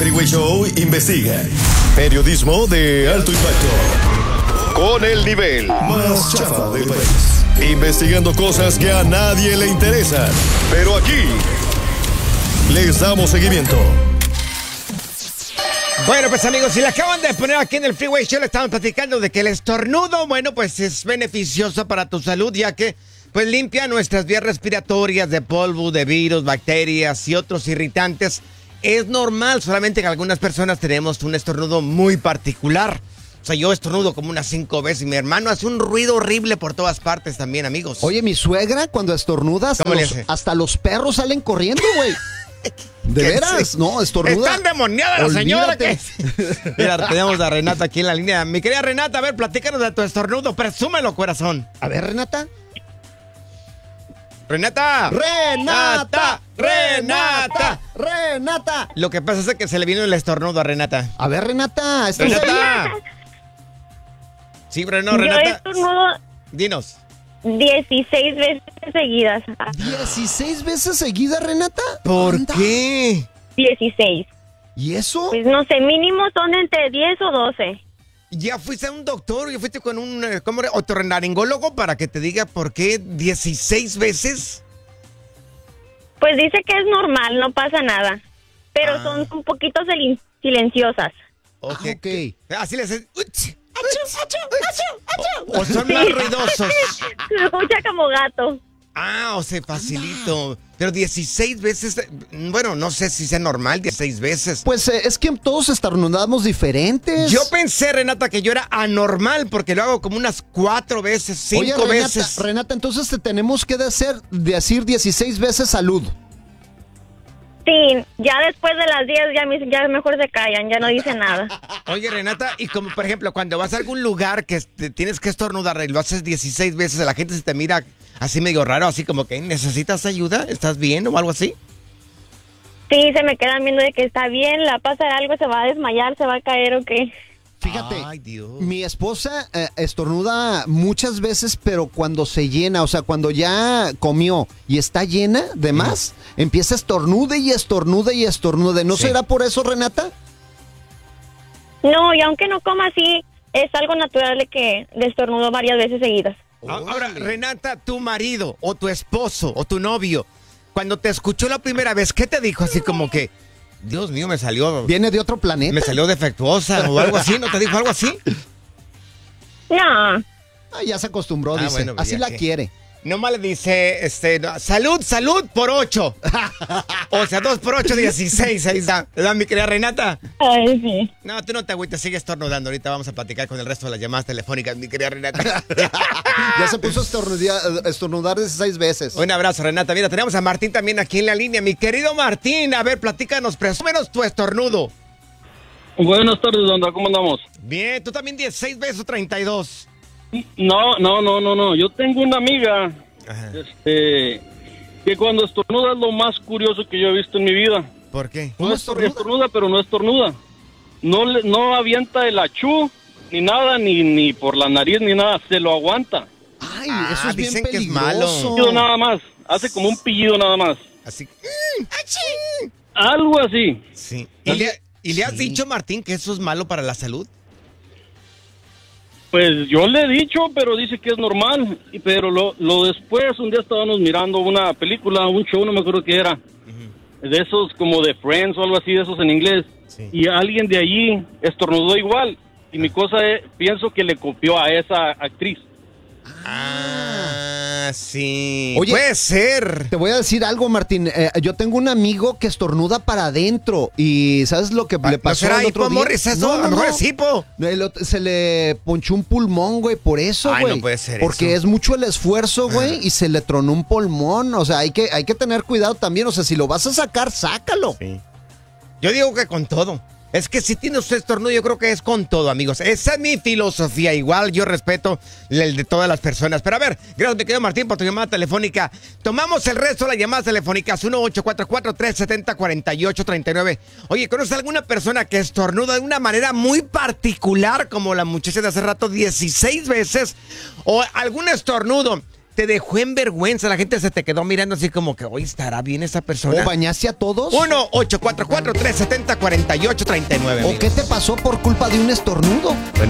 Freeway Show investiga periodismo de alto impacto con el nivel más chafa del país. Investigando cosas que a nadie le interesan, pero aquí les damos seguimiento. Bueno, pues amigos, si le acaban de poner aquí en el Freeway Show, le estamos platicando de que el estornudo, bueno, pues es beneficioso para tu salud, ya que pues limpia nuestras vías respiratorias de polvo, de virus, bacterias y otros irritantes. Es normal, solamente que algunas personas tenemos un estornudo muy particular. O sea, yo estornudo como unas 5 veces y mi hermano hace un ruido horrible por todas partes también, amigos. Oye, mi suegra cuando estornuda hasta los perros salen corriendo, güey. ¿De veras? No, estornuda. Está endemoniada la señora. Mira, tenemos a Renata aquí en la línea. Mi querida Renata, a ver, platícanos de tu estornudo. Presúmelo, corazón. A ver, Renata. Renata. Renata. Renata. Renata. Lo que pasa es que se le vino el estornudo a Renata. A ver, Renata. Renata. Sí, Renata. Yo estornudo. Dinos. 16 veces seguidas. ¿16 veces seguidas, Renata? ¿Por qué? 16. ¿Y eso? Pues no sé, mínimo son entre 10 o 12. ¿Ya fuiste a un doctor? ¿Ya fuiste con un otorrinolaringólogo para que te diga por qué 16 veces? Pues dice que es normal, no pasa nada. Pero son un poquito silenciosas. Ok. Así le haces... ¿O son más ruidosos? Se escucha como gato. O sea, facilito. Pero 16 veces, bueno, no sé si sea normal, 16 veces. Pues es que todos estornudamos diferentes. Yo pensé, Renata, que yo era anormal porque lo hago como unas 4 veces, 5 veces. Renata, entonces te tenemos que decir 16 veces salud. Sí, ya después de las 10 ya mejor se callan, ya no dicen nada. Oye, Renata, y como por ejemplo, cuando vas a algún lugar que tienes que estornudar y lo haces 16 veces, la gente se te mira así medio raro, así como que ¿necesitas ayuda? ¿Estás bien o algo así? Sí, se me quedan viendo de que está bien, le va a pasar algo, se va a desmayar, se va a caer o qué. Fíjate, mi esposa estornuda muchas veces, pero cuando se llena, o sea, cuando ya comió y está llena de más, empieza a estornude y estornude y estornude. ¿No será por eso, Renata? No, y aunque no coma así, es algo natural de que le estornudo varias veces seguidas. Ahora, Renata, tu marido o tu esposo o tu novio, cuando te escuchó la primera vez, ¿qué te dijo? Así como que... Dios mío, me salió... ¿Viene de otro planeta? Me salió defectuosa o algo así, ¿no te dijo algo así? No. Ya se acostumbró, dice. Bueno, así la quiere. Nomás le dice, salud por 8. O sea, 2 por 8, 16. Ahí está. ¿Verdad, mi querida Renata? Ay, sí. No, tú no te agüites, sigue estornudando. Ahorita vamos a platicar con el resto de las llamadas telefónicas, mi querida Renata. Ya se puso a estornudar 16 veces. Un abrazo, Renata. Mira, tenemos a Martín también aquí en la línea. Mi querido Martín, a ver, platícanos, presúmenos tu estornudo. Buenas tardes, Onda, ¿cómo andamos? Bien, tú también 16 veces o 32. No. Yo tengo una amiga que cuando estornuda es lo más curioso que yo he visto en mi vida. ¿Por qué? No estornuda, pero no estornuda. No avienta el achú, ni nada, ni por la nariz, ni nada. Se lo aguanta. Ay, eso es bien dicen que es peligroso. malo. Nada más. Hace como un pillido nada más. Así. Algo así. Sí. ¿Y le has dicho, Martín, que eso es malo para la salud? Pues yo le he dicho, pero dice que es normal. Pero lo después, un día estábamos mirando una película, un show, no me acuerdo qué era. De esos como de Friends o algo así, de esos en inglés. Sí. Y alguien de allí estornudó igual. Y mi cosa es, pienso que le copió a esa actriz. Sí. Oye, puede ser. Te voy a decir algo, Martín. Yo tengo un amigo que estornuda para adentro. ¿Y sabes lo que le pasó ¿no será el otro día? Eso? A lo mejor es hipo. Se le ponchó un pulmón, güey, por eso, güey. No puede ser porque eso. es mucho el esfuerzo, güey, y se le tronó un pulmón. O sea, hay que tener cuidado también. O sea, si lo vas a sacar, sácalo. Sí. Yo digo que con todo. Es que si tiene usted estornudo, yo creo que es con todo, amigos. Esa es mi filosofía. Igual yo respeto el de todas las personas. Pero a ver, gracias, mi querido Martín, por tu llamada telefónica. Tomamos el resto de las llamadas telefónicas. 1-844-370-4839. Oye, ¿conoces alguna persona que estornuda de una manera muy particular, como la muchacha de hace rato, 16 veces? O algún estornudo te dejó en vergüenza. La gente se te quedó mirando así como que, hoy estará bien esa persona. ¿O bañaste a todos? 1-844-370-4839. ¿O qué te pasó por culpa de un estornudo? Bueno,